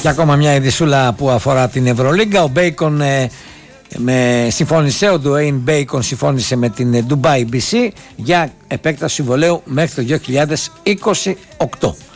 Και ακόμα μια ειδησούλα που αφορά την Ευρωλίγκα. Ο Μπέικον συμφώνησε, ο Ντουέιν Μπέικον συμφώνησε με την Dubai BC για επέκταση συμβολαίου μέχρι το 2028.